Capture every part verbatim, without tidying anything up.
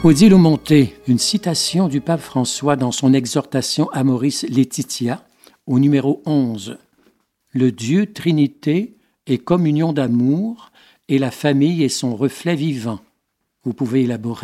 Odile Monté, une citation du pape François dans son exhortation Amoris Laetitia, au numéro onze. Le Dieu Trinité est communion d'amour et la famille est son reflet vivant. Vous pouvez élaborer ?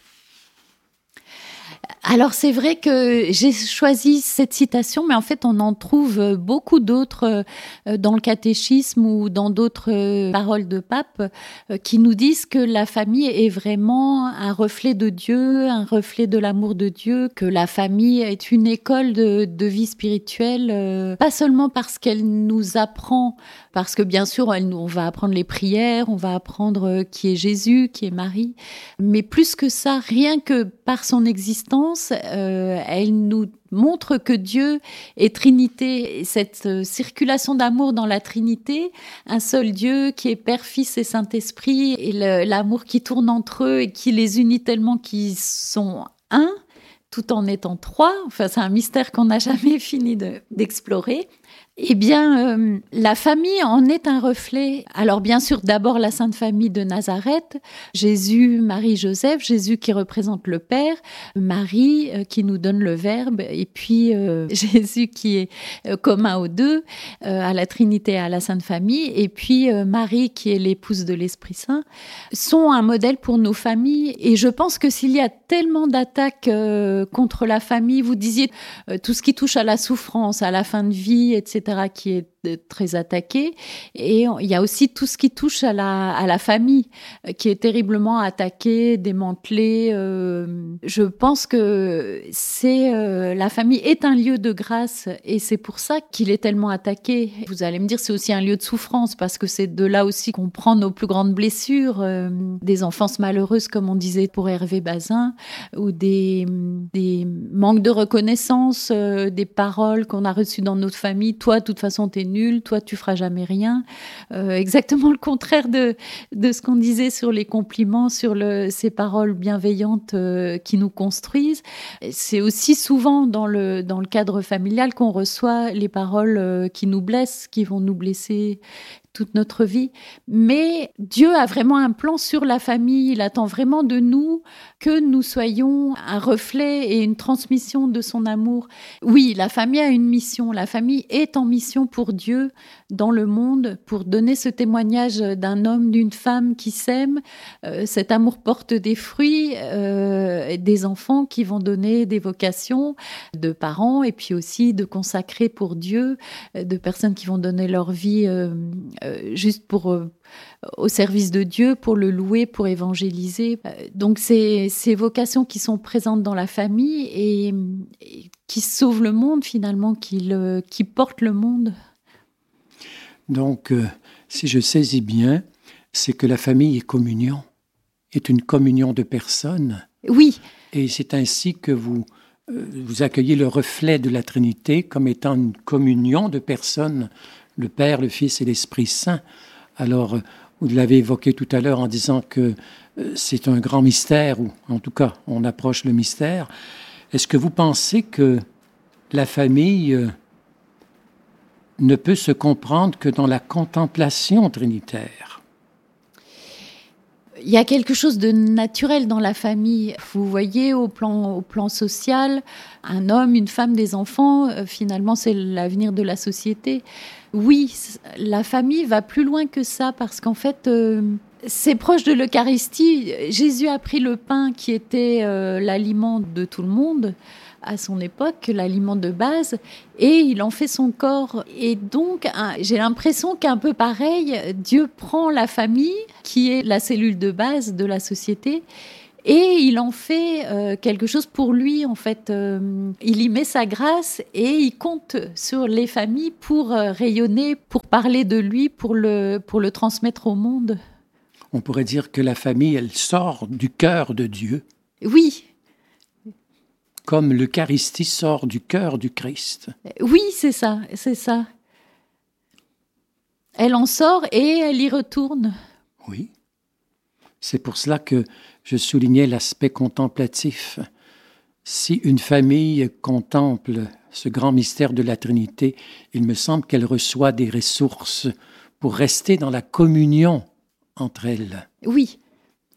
Alors c'est vrai que j'ai choisi cette citation, mais en fait on en trouve beaucoup d'autres dans le catéchisme ou dans d'autres paroles de pape qui nous disent que la famille est vraiment un reflet de Dieu, un reflet de l'amour de Dieu, que la famille est une école de, de vie spirituelle, pas seulement parce qu'elle nous apprend, parce que bien sûr elle, on va apprendre les prières, on va apprendre qui est Jésus, qui est Marie, mais plus que ça, rien que par son existence, Euh, elle nous montre que Dieu est Trinité. Et cette euh, circulation d'amour dans la Trinité, un seul Dieu qui est Père, Fils et Saint-Esprit, et le, l'amour qui tourne entre eux et qui les unit tellement qu'ils sont un, tout en étant trois. Enfin, c'est un mystère qu'on n'a jamais fini de, d'explorer. Eh bien, euh, la famille en est un reflet. Alors bien sûr, d'abord la Sainte Famille de Nazareth, Jésus, Marie, Joseph, Jésus qui représente le Père, Marie euh, qui nous donne le Verbe, et puis euh, Jésus qui est euh, commun aux deux, euh, à la Trinité et à la Sainte Famille, et puis euh, Marie qui est l'épouse de l'Esprit Saint, sont un modèle pour nos familles. Et je pense que s'il y a tellement d'attaques euh, contre la famille, vous disiez euh, tout ce qui touche à la souffrance, à la fin de vie, et cetera, qui est très attaqué. Et il y a aussi tout ce qui touche à la, à la famille, qui est terriblement attaquée, démantelée. Euh, je pense que c'est, euh, la famille est un lieu de grâce et c'est pour ça qu'il est tellement attaqué. Vous allez me dire, c'est aussi un lieu de souffrance parce que c'est de là aussi qu'on prend nos plus grandes blessures, euh, des enfances malheureuses, comme on disait pour Hervé Bazin, ou des, des manques de reconnaissance, euh, des paroles qu'on a reçues dans notre famille. Toi, de toute façon, t'es nul, toi, tu feras jamais rien. Euh, exactement le contraire de, de ce qu'on disait sur les compliments, sur le, ces paroles bienveillantes euh, qui nous construisent. C'est aussi souvent dans le, dans le cadre familial qu'on reçoit les paroles euh, qui nous blessent, qui vont nous blesser toute notre vie. Mais Dieu a vraiment un plan sur la famille. Il attend vraiment de nous que nous soyons un reflet et une transmission de son amour. Oui, la famille a une mission. La famille est en mission pour Dieu dans le monde, pour donner ce témoignage d'un homme, d'une femme qui s'aiment. Euh, cet amour porte des fruits, euh, des enfants qui vont donner des vocations, de parents, et puis aussi de consacrer pour Dieu, de personnes qui vont donner leur vie euh, Euh, juste pour euh, au service de Dieu, pour le louer, pour évangéliser. Euh, donc c'est ces vocations qui sont présentes dans la famille et, et qui sauvent le monde finalement, qui, le, qui portent le monde. Donc, euh, si je saisis bien, c'est que la famille est communion, est une communion de personnes. Oui. Et c'est ainsi que vous, euh, vous accueillez le reflet de la Trinité comme étant une communion de personnes, le Père, le Fils et l'Esprit Saint. Alors, vous l'avez évoqué tout à l'heure en disant que c'est un grand mystère, ou en tout cas, on approche le mystère. Est-ce que vous pensez que la famille ne peut se comprendre que dans la contemplation trinitaire? Il y a quelque chose de naturel dans la famille. Vous voyez, au plan, au plan social, un homme, une femme, des enfants, euh, finalement, c'est l'avenir de la société. Oui, la famille va plus loin que ça parce qu'en fait, euh, c'est proche de l'Eucharistie. Jésus a pris le pain qui était euh, l'aliment de tout le monde à son époque, l'aliment de base, et il en fait son corps. Et donc, hein, j'ai l'impression qu'un peu pareil, Dieu prend la famille, qui est la cellule de base de la société, et il en fait euh, quelque chose pour lui, en fait. Euh, il y met sa grâce et il compte sur les familles pour euh, rayonner, pour parler de lui, pour le, pour le transmettre au monde. On pourrait dire que la famille, elle sort du cœur de Dieu. Oui. Comme l'Eucharistie sort du cœur du Christ. Oui, c'est ça, c'est ça. Elle en sort et elle y retourne. Oui. C'est pour cela que je soulignais l'aspect contemplatif. Si une famille contemple ce grand mystère de la Trinité, il me semble qu'elle reçoit des ressources pour rester dans la communion entre elles. Oui,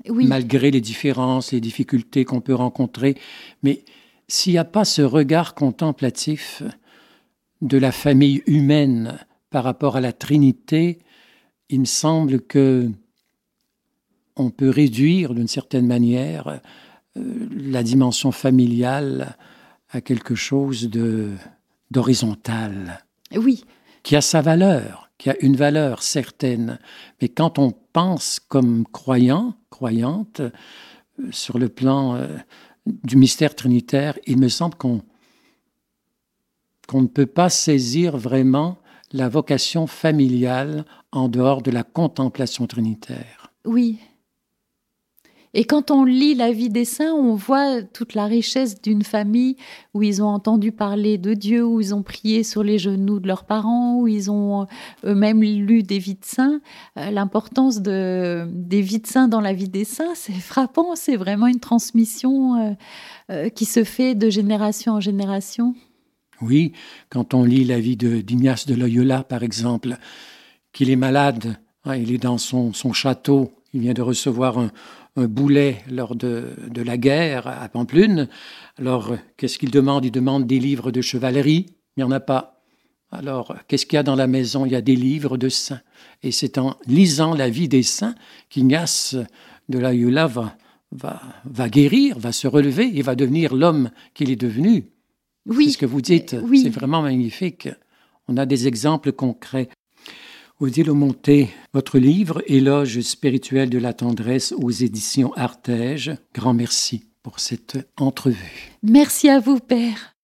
Oui. malgré les différences, les difficultés qu'on peut rencontrer. Mais s'il n'y a pas ce regard contemplatif de la famille humaine par rapport à la Trinité, il me semble que on peut réduire d'une certaine manière euh, la dimension familiale à quelque chose de, d'horizontal. Oui. Qui a sa valeur, qui a une valeur certaine. Mais quand on pense comme croyant, croyante, euh, sur le plan euh, du mystère trinitaire, il me semble qu'on, qu'on ne peut pas saisir vraiment la vocation familiale en dehors de la contemplation trinitaire. Oui. Et quand on lit la vie des saints, on voit toute la richesse d'une famille où ils ont entendu parler de Dieu, où ils ont prié sur les genoux de leurs parents, où ils ont eux-mêmes lu des vies de saints. Euh, l'importance de, des vies de saints dans la vie des saints, c'est frappant. C'est vraiment une transmission euh, euh, qui se fait de génération en génération. Oui, quand on lit la vie de, d'Ignace de Loyola, par exemple, qu'il est malade, hein, il est dans son, son château, il vient de recevoir un, un boulet lors de, de la guerre à Pamplune. Alors, qu'est-ce qu'il demande? Il demande des livres de chevalerie. Il n'y en a pas. Alors, qu'est-ce qu'il y a dans la maison? Il y a des livres de saints. Et c'est en lisant la vie des saints qu'Ignace de Loyola va, va, va guérir, va se relever et va devenir l'homme qu'il est devenu. Oui. C'est ce que vous dites. Oui. C'est vraiment magnifique. On a des exemples concrets. Odile Aumonté, votre livre « Éloge spirituel de la tendresse » aux éditions Artege. Grand merci pour cette entrevue. Merci à vous, Père.